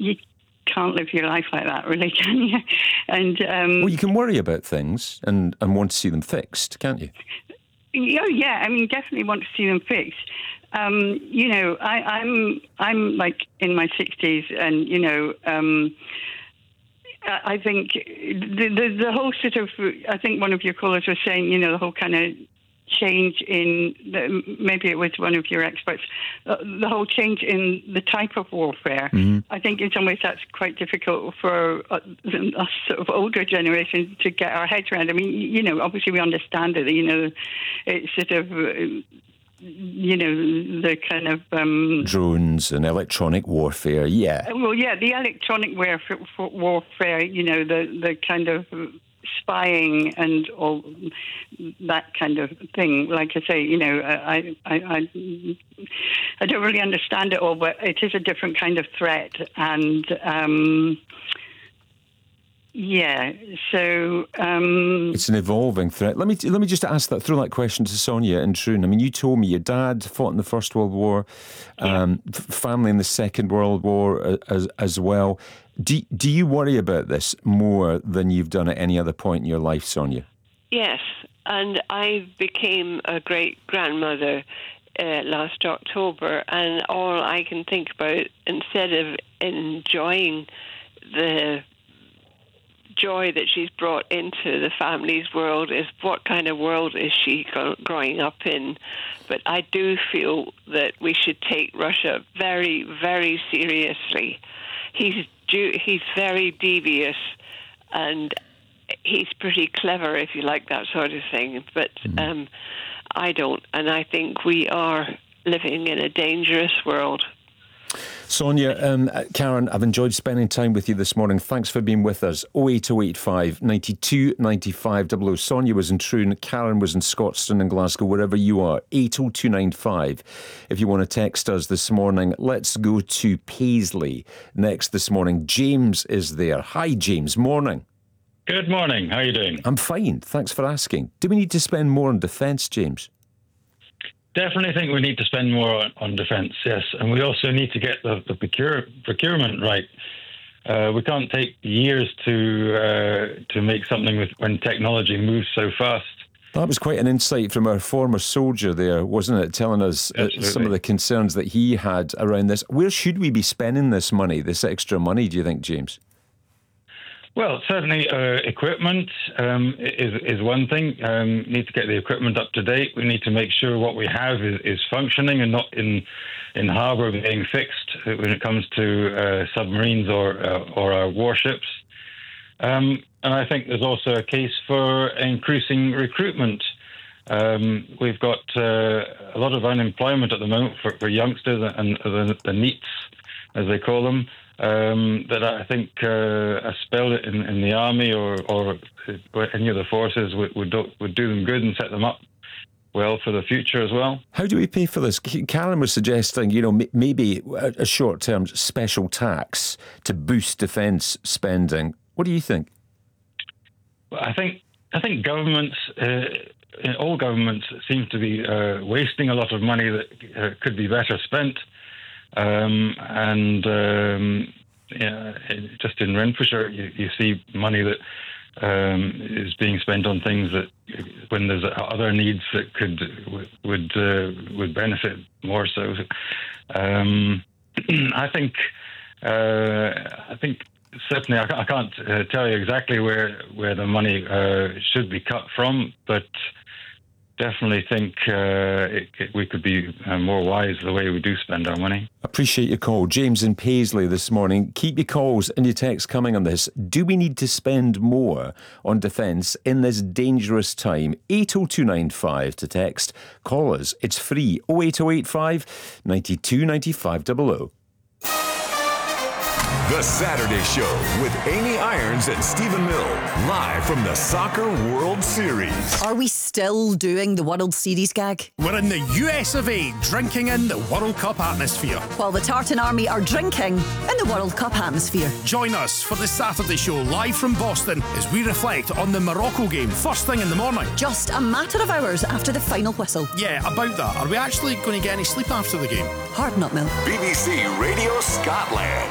you can't live your life like that, really, can you? And well, you can worry about things and want to see them fixed, can't you? Oh, yeah. I mean, definitely want to see them fixed. You know, I'm like in my 60s, and you know, I think the whole sort of, I think one of your callers was saying, you know, the whole kind of change in, maybe it was one of your experts, the whole change in the type of warfare. Mm-hmm. I think in some ways that's quite difficult for us sort of older generations to get our heads around. I mean, you know, obviously we understand it, you know, it's sort of, you know, the kind of... drones and electronic warfare, yeah. Well, yeah, the electronic warfare, you know, the kind of spying and all that kind of thing. Like I say, you know, I don't really understand it all, but it is a different kind of threat. And... yeah, so... it's an evolving threat. Let me just throw that question to Sonia in Troon. I mean, you told me your dad fought in the First World War, family in the Second World War as well. Do you worry about this more than you've done at any other point in your life, Sonia? Yes, and I became a great-grandmother last October, and all I can think about, instead of enjoying the joy that she's brought into the family's world, is what kind of world is she growing up in. But I do feel that we should take Russia very, very seriously. He's very devious, and he's pretty clever, if you like that sort of thing. But I don't, and I think we are living in a dangerous world. Sonia, Karen, I've enjoyed spending time with you this morning. Thanks for being with us. 08085 92 95 00. Sonia was in Troon, Karen was in Scotstoun and Glasgow, wherever you are. 80295 if you want to text us this morning. Let's go to Paisley next this morning. James is there. Hi, James. Morning. Good morning. How are you doing? I'm fine. Thanks for asking. Do we need to spend more on defence, James? Definitely think we need to spend more on defence, yes. And we also need to get the procurement right. We can't take years to make something when technology moves so fast. That was quite an insight from our former soldier there, wasn't it? Telling us some of the concerns that he had around this. Where should we be spending this money, this extra money, do you think, James? Well, certainly equipment is one thing. Need to get the equipment up to date. We need to make sure what we have is functioning and not in harbour being fixed when it comes to submarines or our warships. And I think there's also a case for increasing recruitment. We've got a lot of unemployment at the moment for youngsters and the NEETs, as they call them. That I think a spell in the army or any of the forces would do them good and set them up well for the future as well. How do we pay for this? Karen was suggesting, maybe a short-term special tax to boost defence spending. What do you think? Well, I think governments, all governments, seem to be wasting a lot of money that could be better spent. Just in Renfrewshire, you see money that is being spent on things that, when there's other needs that would benefit more so. I think certainly I can't tell you exactly where the money should be cut from, but definitely think we could be more wise the way we do spend our money. Appreciate your call. James in Paisley this morning. Keep your calls and your texts coming on this. Do we need to spend more on defence in this dangerous time? 80295 to text. Call us. It's free. 08085 92 95 00. The Saturday Show with Amy Irons and Stephen Mill, live from the Soccer World Series. Are we still doing the World Series gag? We're in the US of A, drinking in the World Cup atmosphere. While the Tartan Army are drinking in the World Cup atmosphere. Join us for the Saturday Show, live from Boston, as we reflect on the Morocco game, first thing in the morning. Just a matter of hours after the final whistle. Yeah, about that. Are we actually going to get any sleep after the game? Hard nut, Mill. BBC Radio Scotland.